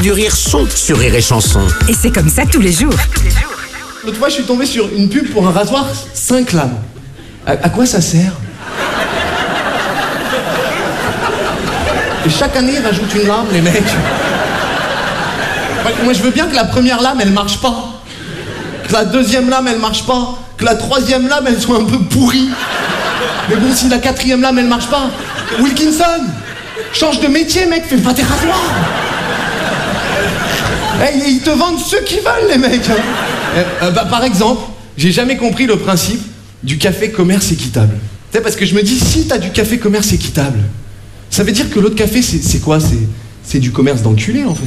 Du rire sont sur Rire et Chanson. Et c'est comme ça tous les jours. L'autre fois, je suis tombé sur une pub pour un rasoir 5 lames. À quoi ça sert? Et chaque année, ils rajoutent une lame, les mecs. Moi, je veux bien que la première lame, elle marche pas. Que la deuxième lame, elle marche pas. Que la troisième lame, elle soit un peu pourrie. Mais bon, si la quatrième lame, elle marche pas, Wilkinson, change de métier, mec, fais pas tes rasoirs. Hey, ils te vendent ceux qui veulent, les mecs. Par exemple, j'ai jamais compris le principe du café commerce équitable. Tu sais, parce que je me dis, si t'as du café commerce équitable, ça veut dire que l'autre café, c'est quoi? C'est du commerce d'enculé, en fait.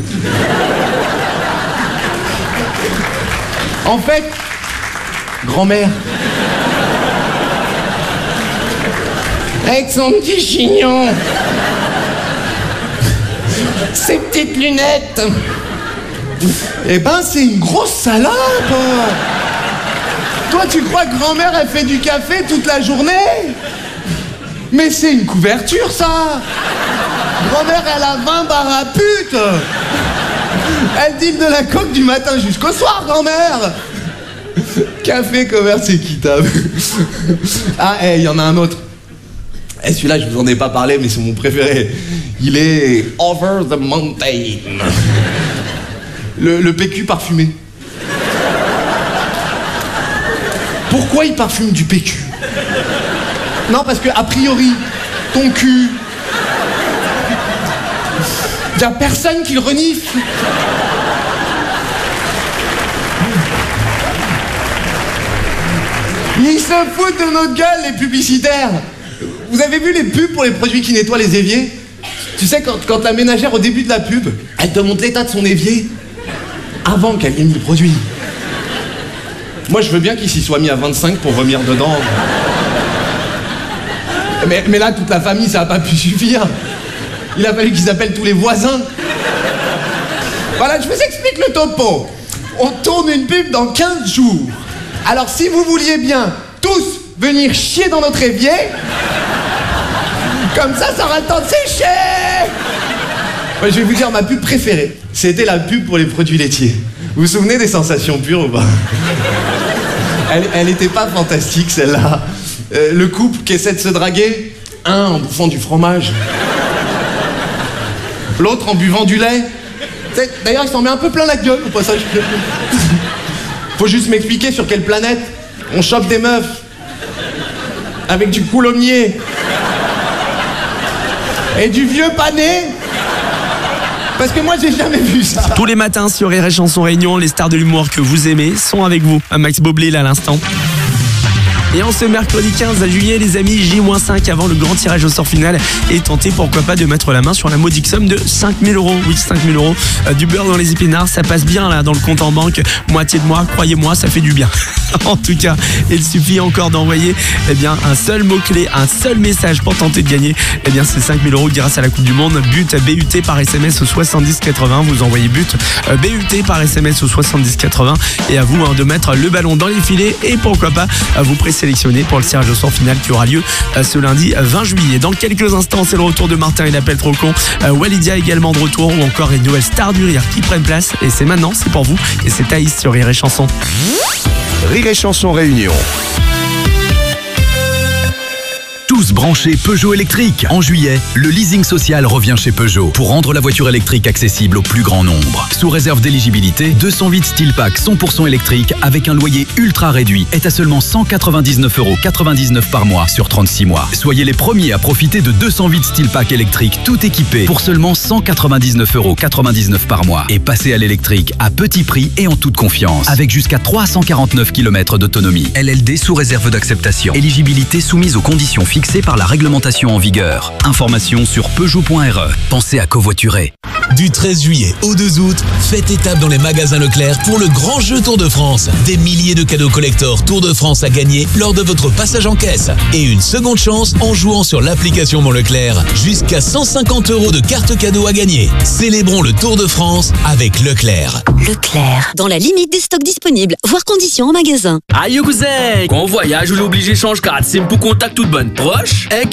En fait, grand-mère, avec son petit chignon, ses petites lunettes, eh ben, c'est une grosse salope. Toi, tu crois que grand-mère, elle fait du café toute la journée? Mais c'est une couverture, ça. Grand-mère, elle a 20 barres à pute. Elle deal de la coke du matin jusqu'au soir, grand-mère. Café commerce équitable. Ah, il y en a un autre. Celui-là, je vous en ai pas parlé, mais c'est mon préféré. Il est Over the Mountain. Le PQ parfumé. Pourquoi il parfume du PQ? Non, parce que, a priori, ton cul, y a personne qui le renifle. Ils se foutent de notre gueule, les publicitaires. Vous avez vu les pubs pour les produits qui nettoient les éviers? Tu sais, quand la ménagère, au début de la pub, elle te montre l'état de son évier avant qu'elle ait mis le produit. Moi, je veux bien qu'il s'y soit mis à 25 pour vomir dedans. Mais là, toute la famille, ça n'a pas pu suffire. Il a fallu qu'ils appellent tous les voisins. Voilà, je vous explique le topo. On tourne une pub dans 15 jours. Alors, si vous vouliez bien tous venir chier dans notre évier, comme ça aura le temps de sécher. Moi, je vais vous dire ma pub préférée. C'était la pub pour les produits laitiers. Vous vous souvenez des sensations pures ou pas? Elle était pas fantastique, celle-là. Le couple qui essaie de se draguer, un en bouffant du fromage, l'autre en buvant du lait. D'ailleurs, il s'en met un peu plein la gueule au passage. Faut juste m'expliquer sur quelle planète on chope des meufs avec du coulommiers et du vieux pané. Parce que moi, j'ai jamais vu ça. Tous les matins sur Rire et Chanson Réunion, les stars de l'humour que vous aimez sont avec vous. Max Boublil à l'instant. Et en ce mercredi 15 juillet, les amis, J-5 avant le grand tirage au sort final et tenter pourquoi pas de mettre la main sur la modique somme de 5 000 €. Oui, 5 000 €. Du beurre dans les épinards, ça passe bien là dans le compte en banque. Moitié de moi, croyez-moi, ça fait du bien. En tout cas, il suffit encore d'envoyer un seul mot-clé, un seul message pour tenter de gagner. C'est 5 000 € grâce à la Coupe du Monde. But BUT par SMS au 70 80. Vous envoyez but BUT par SMS au 70 80. Et à vous de mettre le ballon dans les filets et pourquoi pas vous présélectionner pour le tirage au sort final qui aura lieu ce lundi 20 juillet. Dans quelques instants, c'est le retour de Martin et l'appel trop con. Walidia également de retour ou encore les nouvelles stars du rire qui prennent place. Et c'est maintenant, c'est pour vous. Et c'est Thaïs sur Rire et Chanson. Rire et Chanson Réunion. Tous branchés Peugeot électrique. En juillet, le leasing social revient chez Peugeot pour rendre la voiture électrique accessible au plus grand nombre. Sous réserve d'éligibilité, 208 Steel Pack 100% électrique avec un loyer ultra réduit est à seulement 199,99 € par mois sur 36 mois. Soyez les premiers à profiter de 208 Steel Pack électrique tout équipé pour seulement 199,99 € par mois. Et passez à l'électrique à petit prix et en toute confiance avec jusqu'à 349 km d'autonomie. LLD sous réserve d'acceptation. Éligibilité soumise aux conditions fixées par la réglementation en vigueur. Information sur Peugeot.re. Pensez à covoiturer. Du 13 juillet au 2 août, faites étape dans les magasins Leclerc pour le grand jeu Tour de France. Des milliers de cadeaux collector Tour de France à gagner lors de votre passage en caisse. Et une seconde chance en jouant sur l'application Mon Leclerc. Jusqu'à 150 € de cartes cadeaux à gagner. Célébrons le Tour de France avec Leclerc. Leclerc. Dans la limite des stocks disponibles, voire conditions en magasin. Aïe cousin, quand on voyage ou l'obligé change carte SIM pour contact toute bonne proche, et